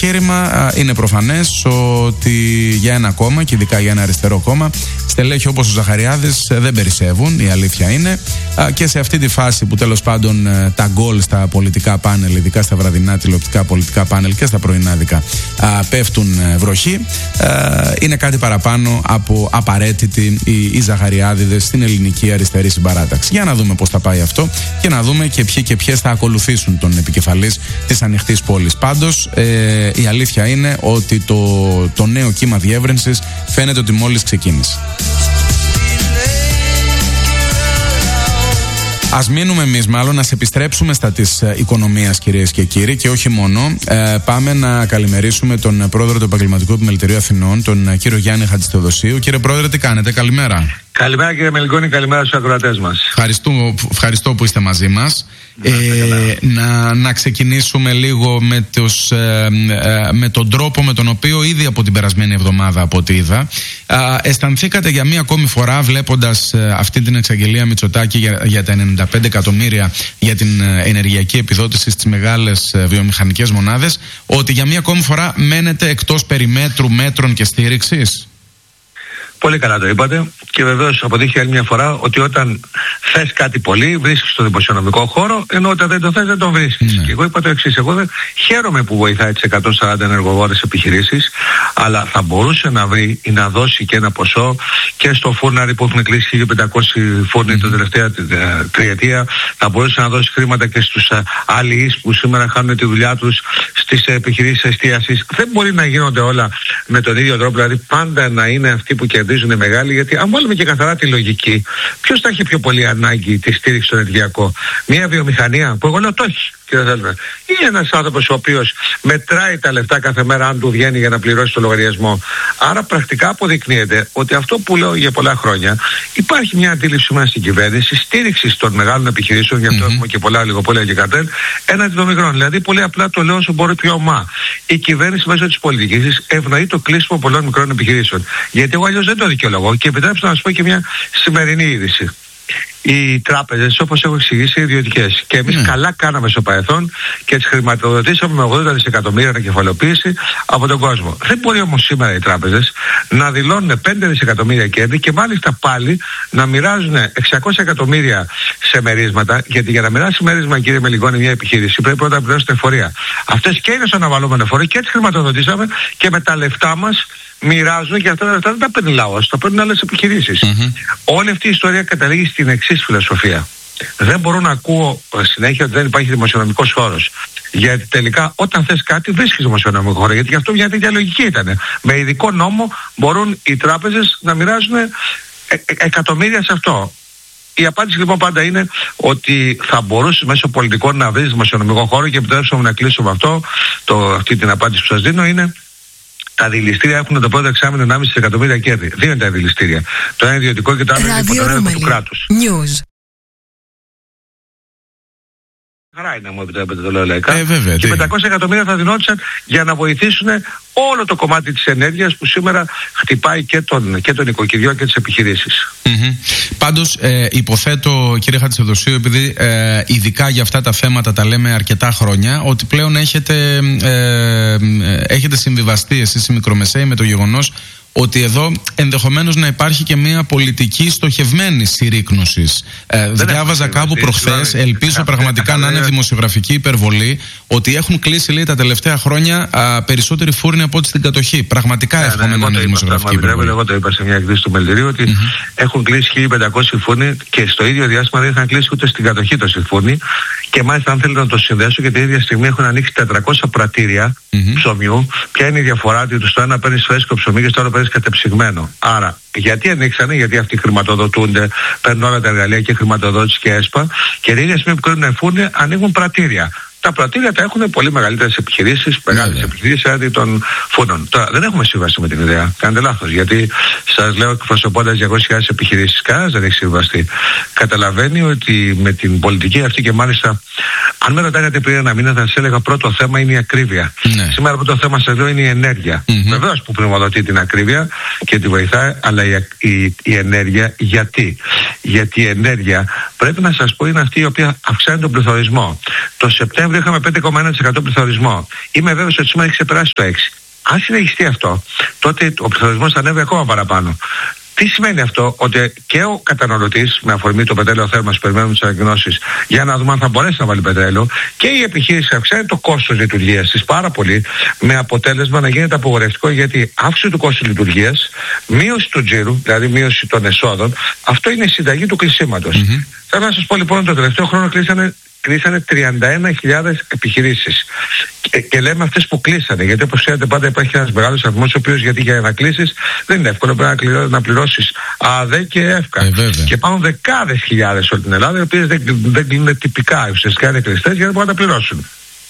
επιχείρημα είναι προφανές ότι για ένα κόμμα, και ειδικά για ένα αριστερό κόμμα, στελέχη όπως ο Ζαχαριάδης δεν περισσεύουν, η αλήθεια είναι. Και σε αυτή τη φάση που τέλος πάντων τα γκολ στα πολιτικά πάνελ, ειδικά στα βραδινά τηλεοπτικά πολιτικά πάνελ και στα πρωινάδικα, πέφτουν βροχή, είναι κάτι παραπάνω από απαραίτητοι οι Ζαχαριάδηδες στην ελληνική αριστερή συμπαράταξη. Για να δούμε πώς θα πάει αυτό και να δούμε και ποιοι και ποιες θα ακολουθήσουν τον επικεφαλής της ανοιχτής πόλης. Πάντως η αλήθεια είναι ότι το νέο κύμα διεύρυνσης φαίνεται ότι μόλις ξεκίνησε. Ας μείνουμε εμείς μάλλον, ας επιστρέψουμε στα της οικονομίας, κυρίες και κύριοι, και όχι μόνο. Πάμε να καλημερίσουμε τον πρόεδρο του Επαγγελματικού Επιμελητηρίου Αθηνών, τον κύριο Γιάννη Χατζηθεοδοσίου. Κύριε πρόεδρε, τι κάνετε? Καλημέρα. Καλημέρα κύριε Μελικόνη, καλημέρα στους ακροατές μας. Ευχαριστώ που είστε μαζί μας. Να ξεκινήσουμε λίγο με τον τρόπο με τον οποίο ήδη από την περασμένη εβδομάδα, από ό,τι είδα, αισθανθήκατε για μία ακόμη φορά, βλέποντας αυτή την εξαγγελία Μητσοτάκη για τα 95 εκατομμύρια για την ενεργειακή επιδότηση στις μεγάλες βιομηχανικές μονάδες, ότι για μία ακόμη φορά μένετε εκτός περιμέτρου μέτρων και στήριξης? Πολύ καλά το είπατε, και βεβαίως αποδείχθηκε άλλη μια φορά ότι όταν θες κάτι πολύ βρίσκεις στο δημοσιονομικό χώρο, ενώ όταν δεν το θες δεν τον βρίσκεις. Και εγώ είπα το εξής: εγώ δεν χαίρομαι που βοηθάει τις 140 ενεργοβόρες επιχειρήσεις, αλλά θα μπορούσε να βρει ή να δώσει και ένα ποσό και στο φούρναρι που έχουν κλείσει 1500 φούρνοι την τελευταία τριετία. Θα μπορούσε να δώσει χρήματα και στους αλληλείς που σήμερα χάνουν τη δουλειά τους, στις επιχειρήσεις εστίασης. Δεν μπορεί να γίνονται όλα με τον ίδιο τρόπο, δηλαδή πάντα να είναι αυτοί που κερδίζουν οι μεγάλοι, γιατί αν βάλουμε και καθαρά τη λογική, ποιος θα έχει πιο πολύ ανάγκη τη στήριξη στο ενεργειακό? Μια βιομηχανία που εγώ λέω το έχει και δεν θέλουμε, ή ένας άνθρωπος ο οποίος μετράει τα λεφτά κάθε μέρα αν του βγαίνει για να πληρώσει το λογαριασμό? Άρα πρακτικά αποδεικνύεται ότι αυτό που λέω για πολλά χρόνια, υπάρχει μια αντίληψη μας στην κυβέρνηση στήριξη των μεγάλων επιχειρήσεων, γι' αυτό έχουμε και πολλά λιγοπόλια και καρτέλ, έναντι των μικρών. Δηλαδή πολύ απλά το λέω όσο μπορεί πιο ομά. Η κυβέρνηση μέσω της πολιτικής της ευνοεί το κλείσιμο πολλών μικρών επιχειρήσεων. Γιατί εγώ αλλιώς δεν το δικαιολογώ, και επιτρέψτε να σας πω και μια σημερινή είδηση. Οι τράπεζες, όπως έχω εξηγήσει, είναι ιδιωτικές. Και εμείς καλά κάναμε στο παρελθόν και τις χρηματοδοτήσαμε με 80 δισεκατομμύρια ανακεφαλαιοποίηση από τον κόσμο. Δεν μπορεί όμως σήμερα οι τράπεζες να δηλώνουν 5 δισεκατομμύρια κέρδη και μάλιστα πάλι να μοιράζουν 600 εκατομμύρια σε μερίσματα. Γιατί για να μοιράσει μερίσμα, κύριε Μελικόνη, μια επιχείρηση πρέπει πρώτα να πληρώσει την εφορία. Αυτές και είναι στο αναβαλλόμενο εφορία και τις χρηματοδοτήσαμε και με τα λεφτά μας μοιράζουν, και αυτά τα λεφτά δεν τα παίρνει λαός, τα παίρνουν άλλες επιχειρήσεις. Όλη αυτή η ιστορία καταλήγει στην εξής φιλοσοφία: δεν μπορώ να ακούω συνέχεια ότι δεν υπάρχει δημοσιονομικός χώρος. Γιατί τελικά όταν θες κάτι βρίσκεις δημοσιονομικό χώρο. Γιατί γι' αυτό μια τέτοια λογική ήταν. Με ειδικό νόμο μπορούν οι τράπεζες να μοιράζουν εκατομμύρια σε αυτό. Η απάντηση λοιπόν πάντα είναι ότι θα μπορούσε μέσω πολιτικών να βρεις δημοσιονομικό χώρο, και επιτρέψτε μου να κλείσω με αυτό. Αυτή την απάντηση που σας δίνω είναι: τα δηληστήρια έχουν το πρώτο εξάμηνο 1,5 εκατομμύρια κέρδη. Δύο είναι τα δηληστήρια. Το ένα ιδιωτικό και το άλλο είναι υπό τον έλεγχο του κράτους. Χαρά είναι, μου επιτρέπετε το λέω λαϊκά. Και 500 εκατομμύρια θα δινόντουσαν για να βοηθήσουν όλο το κομμάτι της ενέργειας που σήμερα χτυπάει και τον οικοκυριό και τις επιχειρήσεις. Πάντως υποθέτω, κύριε Χατζηθεοδοσίου, επειδή ειδικά για αυτά τα θέματα τα λέμε αρκετά χρόνια, ότι πλέον έχετε συμβιβαστεί εσείς οι μικρομεσαίοι με το γεγονός ότι εδώ ενδεχομένως να υπάρχει και μια πολιτική στοχευμένη συρρίκνωσης. Διάβαζα κάπου προχθές, ελπίζω πραγματικά να είναι δημοσιογραφική υπερβολή, ότι έχουν κλείσει, λέει, τα τελευταία χρόνια περισσότεροι φούρνοι από ό,τι στην κατοχή. Πραγματικά εύχομαι να είναι δημοσιογραφική υπερβολή. Εγώ το είπα σε μια εκδήλωση του Μελτηρίου ότι έχουν κλείσει 1.500 φούρνοι και στο ίδιο διάστημα δεν είχαν κλείσει ούτε στην κατοχή τόσοι φούρνοι. Και μάλιστα, αν θέλετε να το συνδέσω, και την ίδια στιγμή έχουν ανοίξει 400 πρατήρια ψωμιού. Ποια είναι η διαφορά? Ότι στο ένα παίρνει φρέσκο ψωμί και στο άλλο παίρνει κατεψυγμένο. Άρα, γιατί ανοίξανε? Γιατί αυτοί χρηματοδοτούνται, παίρνουν όλα τα εργαλεία και χρηματοδότηση και ΕΣΠΑ, και την ίδια στιγμή που κλείνουν φούρνοι ανοίγουν πρατήρια. Τα πρατήρια τα έχουν πολύ μεγαλύτερες επιχειρήσεις, μεγάλες επιχειρήσεις έναντι των φούρνων. Τώρα δεν έχουμε σύμβαση με την ιδέα. Κάνετε λάθος. Γιατί σας λέω, εκπροσωπώντας 200.000 επιχειρήσεις, κανένας δεν έχει συμβαστεί. Καταλαβαίνει ότι με την πολιτική αυτή, και μάλιστα, αν με ρωτάγατε πριν ένα μήνα, θα σας έλεγα πρώτο θέμα είναι η ακρίβεια. Σήμερα πρώτο θέμα σας λέω είναι η ενέργεια. Βεβαίως που πρημοδοτεί την ακρίβεια και τη βοηθάει, αλλά η ενέργεια γιατί? Γιατί η ενέργεια, πρέπει να σας πω, είναι αυτή η οποία αυξάνει τον πληθωρισμό. Το Σεπτέμβριο 2022 είχαμε 5,1% πληθωρισμό. Είμαι βέβαιος ότι σήμερα έχει ξεπεράσει το 6%. Αν συνεχιστεί αυτό, τότε ο πληθωρισμός θα ανέβει ακόμα παραπάνω. Τι σημαίνει αυτό? Ότι και ο καταναλωτής, με αφορμή το πετρέλαιο θέρμανσης, περιμένουμε τις ανακοινώσεις για να δούμε αν θα μπορέσει να βάλει πετρέλαιο, και η επιχείρηση αυξάνει το κόστος λειτουργίας της πάρα πολύ, με αποτέλεσμα να γίνεται απογορευτικό, γιατί αύξηση του κόστου λειτουργίας, μείωση του τζίρου, δηλαδή μείωση των εσόδων, αυτό είναι η συνταγή του κλεισίματος. Θέλω να σας πω λοιπόν ότι το τελευταίο χρόνο κλείσανε 31.000 επιχειρήσεις. Και λέμε αυτές που κλείσανε, γιατί όπως ξέρετε πάντα υπάρχει ένας μεγάλος αριθμός, ο οποίος, γιατί για να κλείσεις δεν είναι εύκολο, πρέπει να πληρώσεις ΑΔΕ και ΕΦΚΑ. Και πάνω δεκάδες χιλιάδες όλη την Ελλάδα, οι οποίες δεν κλείνουν τυπικά, ουσιαστικά είναι κλειστές, γιατί δεν μπορούν να τα πληρώσουν.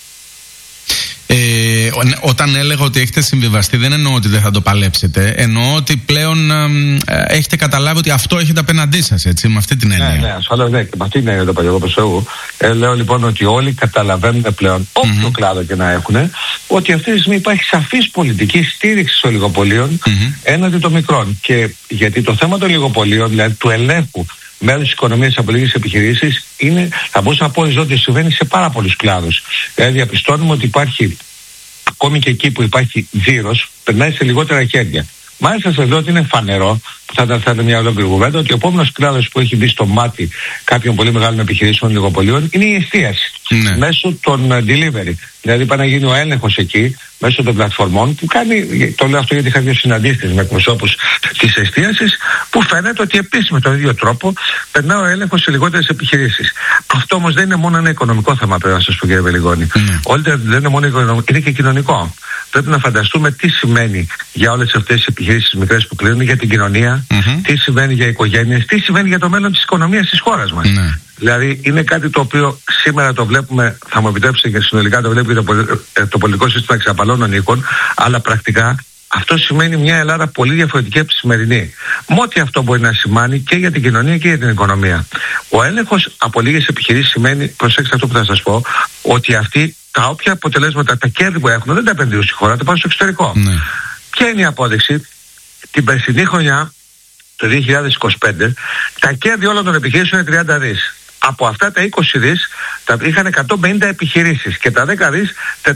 Όταν έλεγα ότι έχετε συμβιβαστεί, δεν εννοώ ότι δεν θα το παλέψετε. Εννοώ ότι πλέον έχετε καταλάβει ότι αυτό έχετε απέναντί σας, έτσι, με αυτή την έννοια. Ναι, ασφαλώς, ναι, και με αυτή την έννοια το παλιό προσώγου. Λέω λοιπόν ότι όλοι καταλαβαίνουν πλέον, όποιο κλάδο και να έχουν, ότι αυτή τη στιγμή υπάρχει σαφής πολιτική στήριξη των λιγοπολίων έναντι των μικρών. Και γιατί το θέμα των λιγοπολίων, δηλαδή του ελέγχου μέρος της οικονομίας από λίγες επιχειρήσεις, είναι, θα μπορούσα να πω ότι συμβαίνει σε πάρα πολλούς κλάδους. Δηλαδή διαπιστώνουμε ότι υπάρχει, ακόμη και εκεί που υπάρχει τζίρος, περνάει σε λιγότερα χέρια. Μάλιστα σας λέω ότι είναι φανερό, που θα είναι μια ολόκληρη κουβέντα, ότι ο επόμενος κλάδος που έχει μπει στο μάτι κάποιων πολύ μεγάλων επιχειρήσεων λιγοπολίων είναι η εστίαση. Μέσω των delivery. Δηλαδή πάει να γίνει ο έλεγχος εκεί, μέσω των πλατφορμών, που κάνει, το λέω αυτό γιατί είχα δύο συναντήσεις με εκπροσώπους της εστίασης, που φαίνεται ότι επίσης με τον ίδιο τρόπο περνά ο έλεγχος σε λιγότερες επιχειρήσεις. Αυτό όμως δεν είναι μόνο ένα οικονομικό θέμα, πρέπει να σας πω, κύριε Βελιγώνη. Δεν είναι μόνο οικονομικό, είναι και κοινωνικό. Πρέπει να φανταστούμε τι σημαίνει για όλες αυτές τις επιχειρήσεις μικρές που κλείνουν, για την κοινωνία, τι σημαίνει για οικογένειες, τι σημαίνει για το μέλλον της οικονομίας της χώρας μας. Δηλαδή είναι κάτι το οποίο σήμερα το βλέπουμε, θα μου επιτρέψετε, και συνολικά το βλέπει το πολιτικό σύστημα εξαπαλώνων οίκων, αλλά πρακτικά αυτό σημαίνει μια Ελλάδα πολύ διαφορετική από τη σημερινή. Με ό,τι αυτό μπορεί να σημάνει και για την κοινωνία και για την οικονομία. Ο έλεγχος από λίγες επιχειρήσεις σημαίνει, προσέξτε αυτό που θα σας πω, ότι αυτοί τα όποια αποτελέσματα, τα κέρδη που έχουν, δεν τα επενδύουν στη χώρα, τα πάνε στο εξωτερικό. Ποια είναι η απόδειξη? Την περσινή χρονιά, το 2025, τα κέρδη όλων των επιχειρήσεων είναι 30 δις. Από αυτά τα 20 δις είχαν 150 επιχειρήσεις και τα 10 δις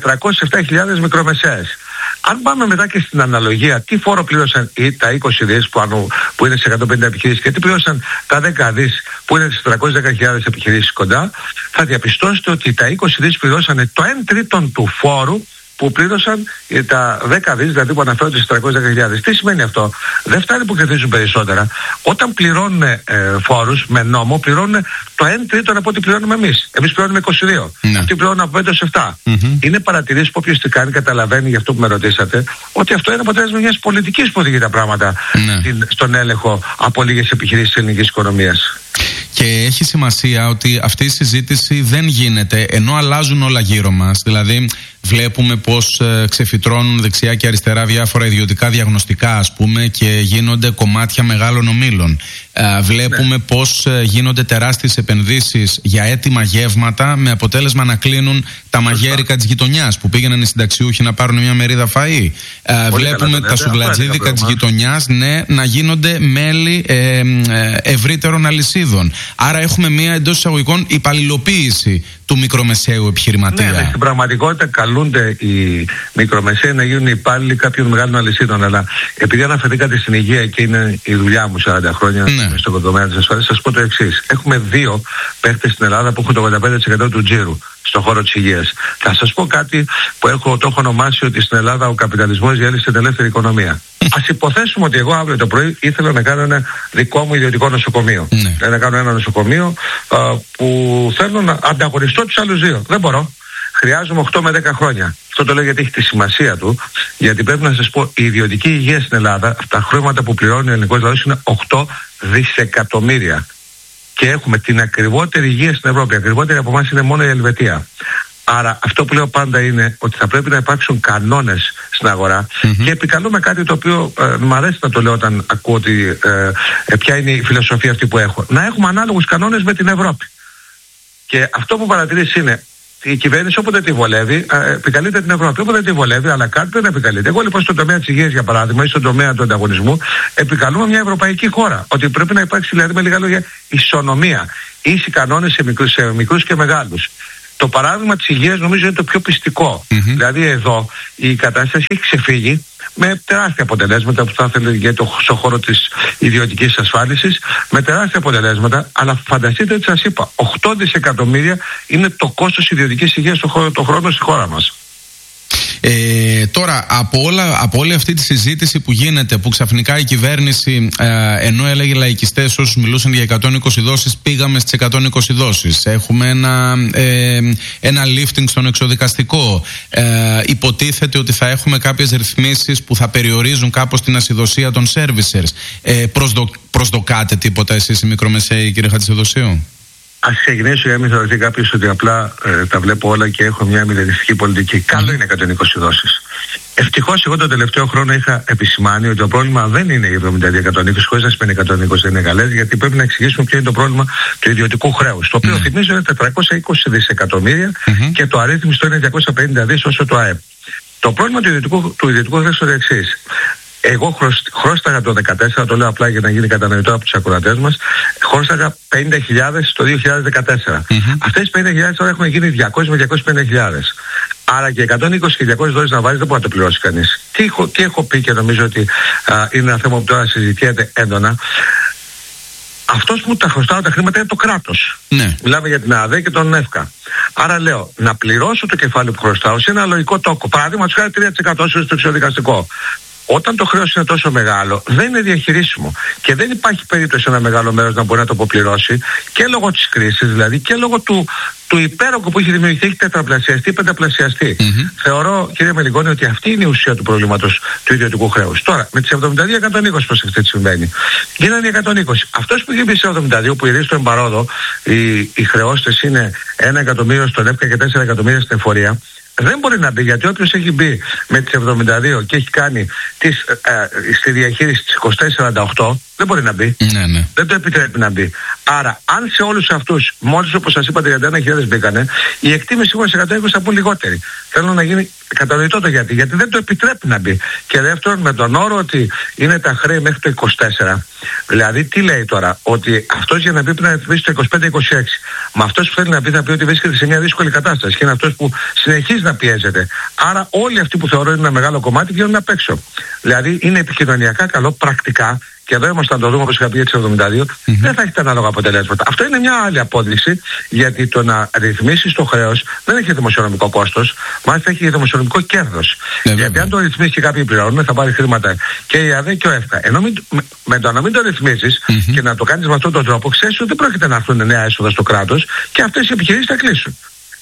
407.000 μικρομεσαίες. Αν πάμε μετά και στην αναλογία, τι φόρο πλήρωσαν τα 20 δις που είναι σε 150 επιχειρήσεις και τι πλήρωσαν τα 10 δις που είναι στις 410.000 επιχειρήσεις κοντά, θα διαπιστώσετε ότι τα 20 δις πληρώσαν το 1/3 του φόρου που πλήρωσαν τα 10 δις, δηλαδή που αναφέρονται στις 310.000. Τι σημαίνει αυτό? Δεν φτάνει που κερδίζουν περισσότερα. Όταν πληρώνουν φόρους με νόμο, πληρώνουν το 1/3 από ό,τι πληρώνουμε εμείς. Εμείς πληρώνουμε 22. Αυτοί πληρώνουν από 5 έως 7. Είναι παρατηρήσεις που όποιος τι κάνει καταλαβαίνει, για αυτό που με ρωτήσατε, ότι αυτό είναι αποτέλεσμα μιας πολιτικής που οδηγεί τα πράγματα στον έλεγχο από λίγες επιχειρήσεις της ελληνικής οικονομίας. Και έχει σημασία ότι αυτή η συζήτηση δεν γίνεται ενώ αλλάζουν όλα γύρω μας. Δηλαδή βλέπουμε πως ξεφυτρώνουν δεξιά και αριστερά διάφορα ιδιωτικά διαγνωστικά, ας πούμε, και γίνονται κομμάτια μεγάλων ομίλων. Βλέπουμε πως γίνονται τεράστιες επενδύσεις για έτοιμα γεύματα, με αποτέλεσμα να κλείνουν τα μαγέρικα της γειτονιάς που πήγαιναν οι συνταξιούχοι να πάρουν μια μερίδα φαΐ. Βλέπουμε τα σουβλατζίδικα της γειτονιάς να γίνονται μέλη ευρύτερων αλυσίδων. Άρα έχουμε μια, εντός εισαγωγικών, υπαλληλοποίηση του μικρομεσαίου επιχειρηματία. Ναι, στην πραγματικότητα καλούνται οι μικρομεσαίοι να γίνουν υπάλληλοι κάποιων μεγάλων αλυσίδων. Αλλά επειδή αναφερθήκατε στην υγεία και είναι η δουλειά μου 40 χρόνια στον τομέα της ασφάλειας, σας πω το εξής. Έχουμε 2 παίχτες στην Ελλάδα που έχουν το 85% του τζίρου στον χώρο της υγείας. Θα σας πω κάτι που το έχω ονομάσει ότι στην Ελλάδα ο καπιταλισμός διέλυσε την ελεύθερη οικονομία. Ας υποθέσουμε ότι εγώ αύριο το πρωί ήθελα να κάνω ένα δικό μου ιδιωτικό νοσοκομείο. Να κάνω ένα νοσοκομείο που θέλω να ανταγωνιστώ τους άλλους 2. Δεν μπορώ. Χρειάζομαι 8 με 10 χρόνια. Αυτό το λέω γιατί έχει τη σημασία του, γιατί πρέπει να σας πω, η ιδιωτική υγεία στην Ελλάδα, τα χρήματα που πληρώνει ο ελληνικός λαός είναι 8 δισεκατομμύρια. Και έχουμε την ακριβότερη υγεία στην Ευρώπη. Ακριβότερη από εμάς είναι μόνο η Ελβετία. Άρα αυτό που λέω πάντα είναι ότι θα πρέπει να υπάρξουν κανόνες στην αγορά και επικαλούμε κάτι το οποίο μου αρέσει να το λέω όταν ακούω ότι ποια είναι η φιλοσοφία αυτή που έχω. Να έχουμε ανάλογους κανόνες με την Ευρώπη. Και αυτό που παρατηρείς είναι η κυβέρνηση όποτε τη βολεύει, επικαλείται την Ευρώπη. Όποτε τη βολεύει, αλλά κάτι δεν επικαλείται. Εγώ λοιπόν στον τομέα της υγείας, για παράδειγμα, ή στον τομέα του ανταγωνισμού, επικαλούμε μια ευρωπαϊκή χώρα. Ότι πρέπει να υπάρξει, δηλαδή, με λίγα λόγια, ισονομία. Ίσοι κανόνες σε μικρούς και μεγάλους. Το παράδειγμα της υγείας νομίζω είναι το πιο πιστικό. Δηλαδή εδώ η κατάσταση έχει ξεφύγει με τεράστια αποτελέσματα που θα ήθελε για στον χώρο της ιδιωτικής ασφάλισης, με τεράστια αποτελέσματα, αλλά φανταστείτε τι σας είπα, 8 δισεκατομμύρια είναι το κόστος ιδιωτικής υγείας το χρόνο στη χώρα μας. Τώρα από όλη αυτή τη συζήτηση που γίνεται, που ξαφνικά η κυβέρνηση ενώ έλεγε λαϊκιστές όσους μιλούσαν για 120 δόσεις, πήγαμε στις 120 δόσεις, έχουμε ένα lifting στον εξωδικαστικό, υποτίθεται ότι θα έχουμε κάποιες ρυθμίσεις που θα περιορίζουν κάπως την ασυδοσία των servicers. Προσδοκάτε τίποτα εσείς οι μικρομεσαίοι, κύριε Χατζηδοσίου? Ας ξεκινήσω για να μην θεωρηθεί κάποιος ότι απλά τα βλέπω όλα και έχω μια μηδενιστική πολιτική. Καλό είναι 120 δόσεις. Ευτυχώς εγώ τον τελευταίο χρόνο είχα επισημάνει ότι το πρόβλημα δεν είναι οι 72-120, χωρίς να σημαίνει 120 δεν είναι καλές, γιατί πρέπει να εξηγήσουμε ποιο είναι το πρόβλημα του ιδιωτικού χρέους. Το οποίο θυμίζω είναι 420 δισεκατομμύρια και το αρρύθμιστο είναι 250 δις όσο το ΑΕΠ. Το πρόβλημα του ιδιωτικού χρέους είναι το εξής. Εγώ χρώσταγα το 2014, το λέω απλά για να γίνει κατανοητό από τους ακροατές μας, χρώσταγα 50.000 το 2014. Αυτές οι 50.000 τώρα έχουν γίνει 200 με 250.000. Άρα και 120 και 200 δόσεις να βάζεις δεν μπορεί να το πληρώσει κανείς. Τι έχω πει και νομίζω ότι είναι ένα θέμα που τώρα συζητιέται έντονα. Αυτός που τα χρωστάω τα χρήματα είναι το κράτος. Ναι. Μιλάμε για την ΑΔΕ και τον ΕΦΚΑ. Άρα λέω να πληρώσω το κεφάλαιο που χρωστάω σε ένα λογικό τόκο. Παραδείγματος χάρη 3% στο εξωδικαστικό. Όταν το χρέος είναι τόσο μεγάλο, δεν είναι διαχειρίσιμο και δεν υπάρχει περίπτωση ένα μεγάλο μέρος να μπορεί να το αποπληρώσει, και λόγω της κρίσης δηλαδή και λόγω του υπέρογκου που έχει δημιουργηθεί, έχει τετραπλασιαστεί, πενταπλασιαστεί. Θεωρώ, κύριε Μελιγώνη, ότι αυτή είναι η ουσία του προβλήματος του ιδιωτικού χρέους. Τώρα, με τις 72-120 πώς αυτή συμβαίνει. Γίνανε 120. Αυτός που είχε μπει σε 72, που ηρεί στο εμπαρόδο, οι χρεώστες είναι 1 εκατομμύριο στον ΕΦΚΑ και 4 εκατομμύρια στην εφορία. Δεν μπορεί να μπει, γιατί όποιος έχει μπει με τις 72 και έχει κάνει στη διαχείριση της 2448 δεν μπορεί να μπει. Ναι. Δεν το επιτρέπει να μπει. Άρα, αν σε όλους αυτούς, μόλις όπως σας είπα 31.000 μπήκανε, η εκτίμηση σίγουρα σε 120 θα πω λιγότερη. Θέλω να γίνει κατανοητό το γιατί. Γιατί δεν το επιτρέπει να μπει. Και δεύτερον, με τον όρο ότι είναι τα χρέη μέχρι το 24. Δηλαδή, τι λέει τώρα, ότι αυτός για να μπει πρέπει να ρυθμίσει το 25-26. Μα αυτός που θέλει να μπει θα πει ότι βρίσκεται σε μια δύσκολη κατάσταση. Και είναι αυτός που συνεχίζει να πιέζεται. Άρα, όλοι αυτοί που θεωρώ είναι ένα μεγάλο κομμάτι βγαίνουν απ' έξω. Δηλαδή, είναι επικοινωνιακά καλό, πρακτικά. Και εδώ είμαστε να το δούμε, όπως είχα πει για τις 72, δεν θα έχει τα ανάλογα αποτελέσματα. Αυτό είναι μια άλλη απόδειξη, γιατί το να ρυθμίσεις το χρέος δεν έχει δημοσιονομικό κόστος, μάλιστα έχει δημοσιονομικό κέρδος. Γιατί αν το ρυθμίσεις και κάποιοι πληρώνουν, θα πάρει χρήματα και η ΑΔΕ και ο ΕΦΚΑ. Ενώ με το να μην το ρυθμίσεις και να το κάνεις με αυτόν τον τρόπο, ξέρεις ότι δεν πρόκειται να έρθουν νέα έσοδα στο κράτος και αυτές οι επιχειρήσεις θα κλείσουν.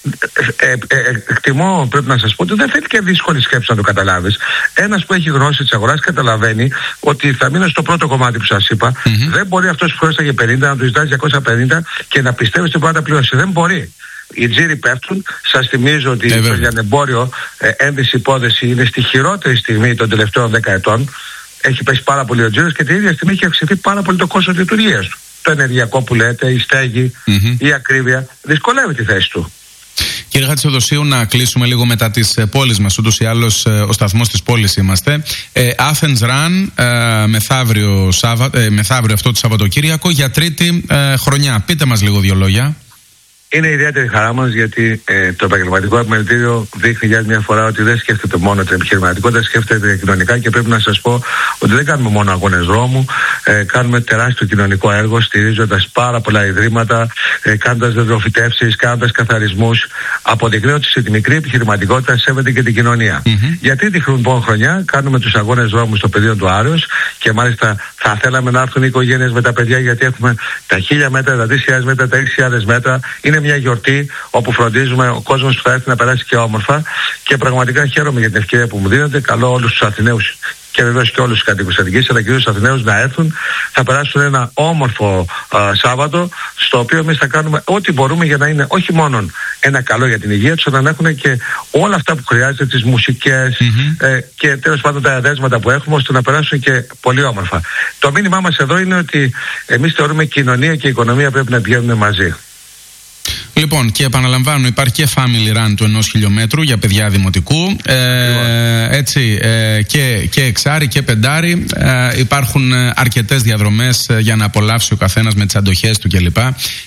Εκτιμώ, πρέπει να σας πω, ότι δεν θέλει και δύσκολη σκέψη να το καταλάβεις. Ένας που έχει γνώση της αγοράς καταλαβαίνει ότι θα μείνω στο πρώτο κομμάτι που σας είπα. Δεν μπορεί αυτός που χρέωσε για 50 να του ζητάει 250 και να πιστεύει στην πρώτα πλήρωση. Δεν μπορεί. Οι τζίροι πέφτουν. Σας θυμίζω ότι το λιανεμπόριο ένδυση υπόδεση είναι στη χειρότερη στιγμή των τελευταίων 10 ετών. Έχει πέσει πάρα πολύ ο τζίρος και την ίδια στιγμή έχει αυξηθεί πάρα πολύ το κόστος λειτουργίας του. Το ενεργειακό που λέτε, η στέγη, η ακρίβεια δυσκολεύει τη θέση του. Κύριε Χατζηδοσίου, να κλείσουμε λίγο μετά τις πόλεις μας. Ούτως ή άλλως ο σταθμός της πόλης είμαστε. Athens Run μεθαύριο αυτό το Σαββατοκύριακο για τρίτη χρονιά. Πείτε μας λίγο δύο λόγια. Είναι ιδιαίτερη χαρά μας, γιατί το επαγγελματικό επιμελητήριο δείχνει για μια φορά ότι δεν σκέφτεται μόνο την επιχειρηματικότητα, σκέφτεται κοινωνικά, και πρέπει να σας πω ότι δεν κάνουμε μόνο αγώνες δρόμου, κάνουμε τεράστιο κοινωνικό έργο, στηρίζοντας πάρα πολλά ιδρύματα, κάνοντας δεδροφυτεύσεις, κάνοντας καθαρισμούς, αποδεικνύοντας ότι η μικρή επιχειρηματικότητα σέβεται και την κοινωνία. Γιατί τη χρονιά κάνουμε τους αγώνες δρόμου στο πεδίο του Άρεως, και μάλιστα θα θέλαμε να έρθουν οι οικογένειες με τα παιδιά, γιατί έχουμε τα 1.000 μέτρα, τα 2.000 μέτρα, τα 6.000 μέτρα. Είναι μια γιορτή όπου φροντίζουμε ο κόσμος που θα έρθει να περάσει και όμορφα, και πραγματικά χαίρομαι για την ευκαιρία που μου δίνετε. Καλώ όλους τους Αθηναίους και βεβαίως και όλους τους κατοίκους Αττικής, αλλά κυρίως τους Αθηναίους, να έρθουν. Θα περάσουν ένα όμορφο Σάββατο, στο οποίο εμείς θα κάνουμε ό,τι μπορούμε για να είναι όχι μόνο ένα καλό για την υγεία τους, αλλά να έχουν και όλα αυτά που χρειάζεται, τις μουσικές και τέλος πάντων τα εδέσματα που έχουμε, ώστε να περάσουν και πολύ όμορφα. Το μήνυμά μας εδώ είναι ότι εμείς θεωρούμε κοινωνία και οικονομία πρέπει να πηγαίνουν μαζί. Λοιπόν, και επαναλαμβάνω, υπάρχει και family run του 1 χιλιόμετρου για παιδιά δημοτικού. Έτσι, και εξάρι και πεντάρι. Υπάρχουν αρκετές διαδρομές για να απολαύσει ο καθένας με τις αντοχές του κλπ.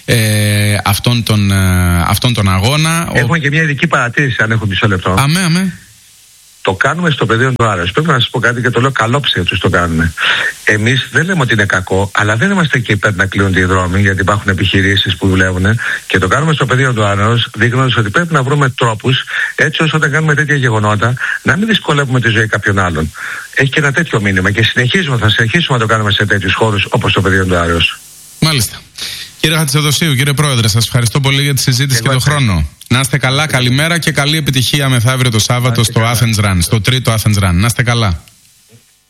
Αυτόν τον αγώνα. Έχουμε και μια ειδική παρατήρηση, αν έχω μισό λεπτό. Αμέ. Το κάνουμε στο πεδίο του Άρεος. Πρέπει να σας πω κάτι και το λέω καλόψια τους το κάνουμε. Εμείς δεν λέμε ότι είναι κακό, αλλά δεν είμαστε και υπέρ να κλείνουν οι δρόμοι, γιατί υπάρχουν επιχειρήσεις που δουλεύουν και το κάνουμε στο πεδίο του Άρεος, δείχνοντας ότι πρέπει να βρούμε τρόπους έτσι ώστε όταν κάνουμε τέτοια γεγονότα να μην δυσκολεύουμε τη ζωή κάποιων άλλων. Έχει και ένα τέτοιο μήνυμα και θα συνεχίσουμε να το κάνουμε σε τέτοιους χώρους όπως το πεδίο του Άρεος. Μάλιστα. Κύριε Χατζηδοσίου, κύριε Πρόεδρε, σας ευχαριστώ πολύ για τη συζήτηση και τον χρόνο. Να είστε καλά, καλημέρα και καλή επιτυχία μεθαύριο το Σάββατο στο Athens Run, στο τρίτο Athens Run. Να είστε καλά.